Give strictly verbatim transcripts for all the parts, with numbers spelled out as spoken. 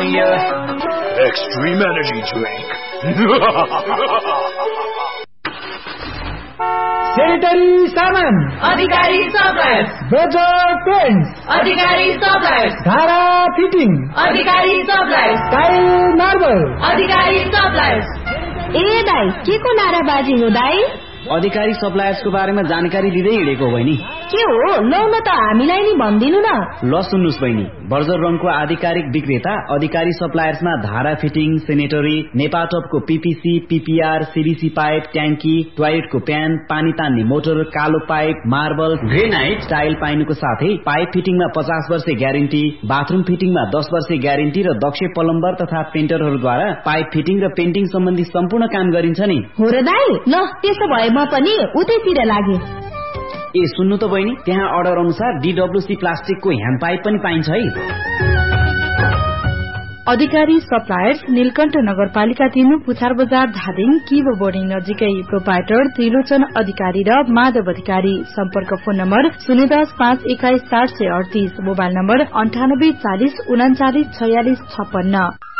Extreme Energy Drink. Sanitary सामान अधिकारी suppliers, बजार paints अधिकारी suppliers, धारा फिटिङ अधिकारी सप्लायर्स, टाइल मार्बल अधिकारी suppliers. ए दाइ के को नाराबाजी हो दाइ? अधिकारी सप्लायर्सको बारेमा जानकारी दिँदै हिँडेको बहिनी। के हो लौ न त हामीलाई नि भन्दिनु न। ल सुन्नुस् बहिनी, बर्जर रङको आधिकारिक विक्रेता अधिकारी सप्लायर्समा धारा fitting, sanitary, नेपाटपको PPC, PPR, CDC pipe, ट्याङ्की, टोयलेटको प्यान, पानी तान्ने मोटर, कालो पाइप, मार्बल, ग्रेनाइट, टाइल पाइनुको साथै पाइप फिटिङमा पचास वर्ष ग्यारेन्टी, बाथरूम फिटिङमा दस वर्ष ग्यारेन्टी र दक्ष प्लम्बर तथा पेन्टरहरूद्वारा पाइप फिटिङ र पेन्टिङ सम्बन्धी सम्पूर्ण काम गरिन्छ नि। हो र दाइ, ल त्यसो भए म पनि उतैतिर लागे। ए सुन्नु त बहिनी, त्यहाँ अर्डर अनुसार डीडब्ल्यूसी प्लास्टिकको ह्यान्ड पाइप पनि पाइन्छ है। अधिकारी सप्लायर्स नीलकण्ठ नगरपालिका तीन पुछार बजार धादिङ किबो बोर्डिङ नजिकै। प्रोपाइटर त्रिलोचन अधिकारी र माधव अधिकारी। सम्पर्क फोन नम्बर शून्य दस पाँच एक्काइस चार सय अडतीस, मोबाइल नम्बर अन्ठानब्बे चालिस उनाचालिस छयालिस छप्पन्न।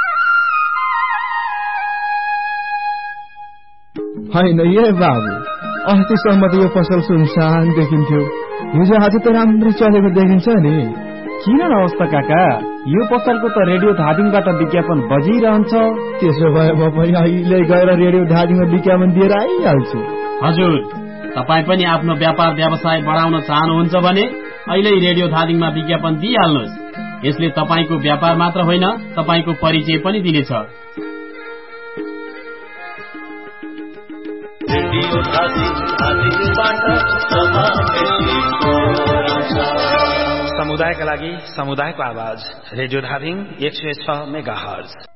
होइन ए बाबु, अस्तिसम्म त यो पसल सुनसान देखिन्थ्यो, हिजो आज त राम्रो चलेको देखिन्छ नि। किन न अवस्था काका, यो पसलको त रेडियो धादिङबाट विज्ञापन बजिरहन्छ। त्यसो भए म पनि अहिले गएर रेडियो धादिङमा विज्ञापन दिएर आइहाल्छु। हजुर, तपाईँ पनि आफ्नो व्यापार व्यवसाय बढाउन चाहनुहुन्छ भने अहिले रेडियो धादिङमा विज्ञापन दिइहाल्नुहोस्। यसले तपाईँको व्यापार मात्र होइन, तपाईँको परिचय पनि दिनेछ। समुदायका लागि समुदायको आवाज रेडियो धादिङ एक सय छ मेगा हर्ज।